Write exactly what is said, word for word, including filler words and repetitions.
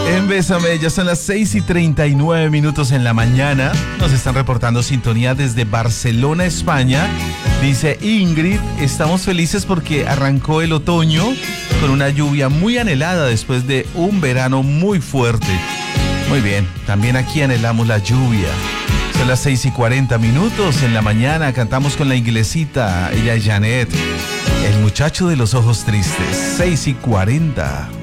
En Bésame, ya son las seis y treinta y nueve minutos en la mañana. Nos están reportando sintonía desde Barcelona, España. Dice Ingrid, estamos felices porque arrancó el otoño con una lluvia muy anhelada después de un verano muy fuerte. Muy bien, también aquí anhelamos la lluvia. Son las seis y cuarenta minutos en la mañana. Cantamos con la inglesita, ella es Janet, el muchacho de los ojos tristes. seis y cuarenta.